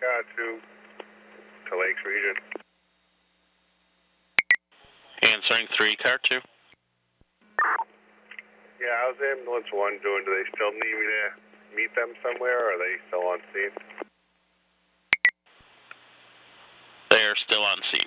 car to Lakes Region. Answering 3, car 2. Yeah, how's ambulance 1 doing? Do they still need me to meet them somewhere, or are they still on scene? They are still on scene.